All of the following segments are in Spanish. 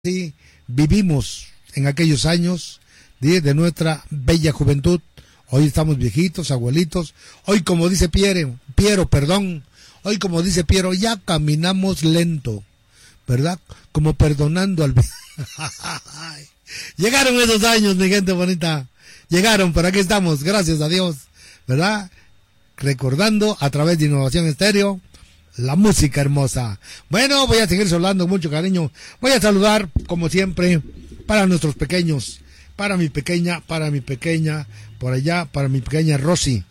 Sí, vivimos en aquellos años de nuestra bella juventud. Hoy estamos viejitos, abuelitos. Hoy, como dice hoy como dice Piero, ya caminamos lento, ¿verdad? Como perdonando al... Llegaron esos años, mi gente bonita. Llegaron, pero aquí estamos, gracias a Dios, ¿verdad? Recordando a través de Innovación Estéreo la música hermosa. Bueno, voy a seguir saludando con mucho cariño. Voy a saludar, como siempre, para nuestros pequeños, para mi pequeña, por allá, para mi pequeña Rosy,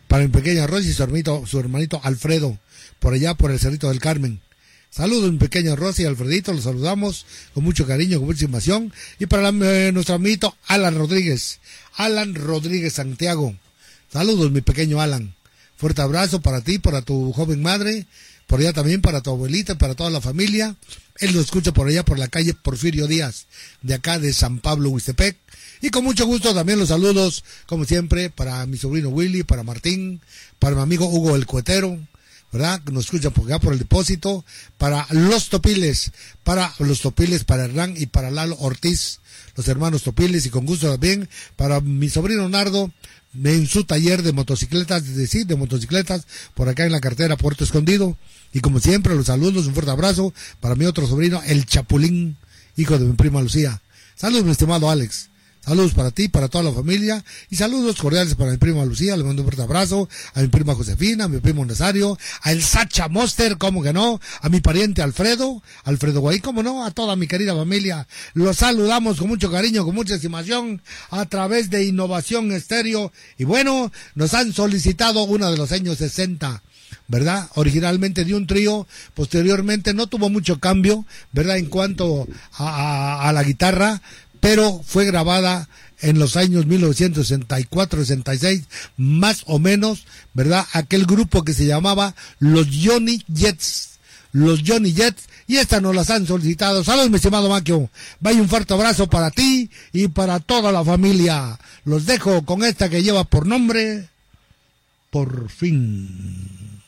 y su hermanito Alfredo, por allá, por el Cerrito del Carmen. Saludos, mi pequeña Rosy y Alfredito, los saludamos con mucho cariño, con mucha estimación. Y para nuestro amiguito Alan Rodríguez Santiago. Saludos, mi pequeño Alan. Fuerte abrazo para ti, para tu joven madre, por allá también para tu abuelita, para toda la familia. Él lo escucha por allá, por la calle Porfirio Díaz, de acá de San Pablo, Huistepec. Y con mucho gusto también los saludos, como siempre, para mi sobrino Willy, para Martín, para mi amigo Hugo el Cuetero, ¿verdad? Que nos escuchan por acá por el depósito, para los Topiles, para Hernán y para Lalo Ortiz, los hermanos Topiles, y con gusto también para mi sobrino Nardo, en su taller de motocicletas, por acá en la carretera Puerto Escondido. Y como siempre, los saludos, un fuerte abrazo para mi otro sobrino, el Chapulín, hijo de mi prima Lucía. Saludos, mi estimado Alex. Saludos para ti, para toda la familia, y saludos cordiales para mi prima Lucía. Le mando un fuerte abrazo a mi prima Josefina, a mi primo Nazario, a el Sacha Monster, como que no, a mi pariente Alfredo Guay, como no, a toda mi querida familia. Los saludamos con mucho cariño, con mucha estimación, a través de Innovación Estéreo. Y bueno, nos han solicitado una de los años 60, ¿verdad? Originalmente de un trío, posteriormente no tuvo mucho cambio, ¿verdad? En cuanto a la guitarra, pero fue grabada en los años 1964-66, más o menos, ¿verdad? Aquel grupo que se llamaba los Johnny Jets, y esta nos las han solicitado. Saludos, mi estimado Maquio. Vaya, un fuerte abrazo para ti y para toda la familia. Los dejo con esta que lleva por nombre Por Fin.